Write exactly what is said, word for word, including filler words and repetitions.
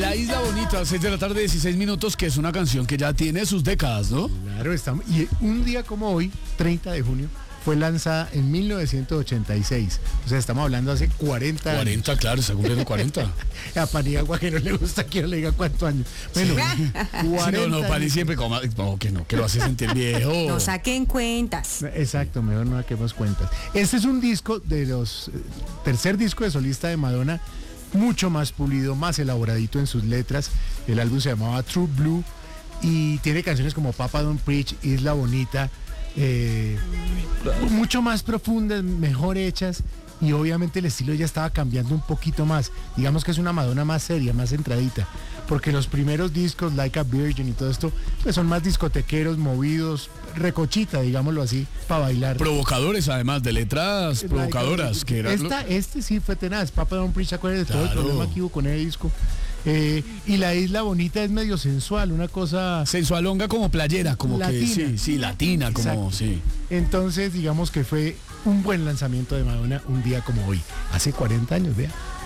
La Isla Bonita, seis de la tarde, dieciséis minutos, que es una canción que ya tiene sus décadas, ¿no? Claro, estamos, y un día como hoy, treinta de junio, fue lanzada en mil novecientos ochenta y seis. O sea, estamos hablando hace cuarenta años. cuarenta, claro, está cumpliendo cuarenta. A Paniagua que no le gusta, quiero le diga cuántos años. Bueno, Sí. cuarenta No, no, Pani años. siempre como, no, que no, que lo hace sentir viejo. No saquen cuentas. Exacto, mejor no saquemos cuentas. Este es un disco de los... eh, tercer disco de solista de Madonna, mucho más pulido, más elaboradito en sus letras. El álbum se llamaba True Blue y tiene canciones como Papa Don't Preach, Isla Bonita, eh, mucho más profundas, mejor hechas, y obviamente el estilo ya estaba cambiando un poquito más. Digamos que es una Madonna más seria, más centradita, porque los primeros discos, Like a Virgin y todo esto, pues son más discotequeros, movidos, recochita, digámoslo así, para bailar. Provocadores, además, de letras provocadoras. Que eran Esta, este sí fue tenaz, Papa Don't Preach, acuérdense de todo el Claro. problema que hubo con el disco. Eh, y La Isla Bonita es medio sensual, una cosa... sensualonga como playera, como Latina. que sí, sí, latina, como Exacto. sí. Entonces, digamos que fue un buen lanzamiento de Madonna un día como hoy, hace cuarenta años, vea.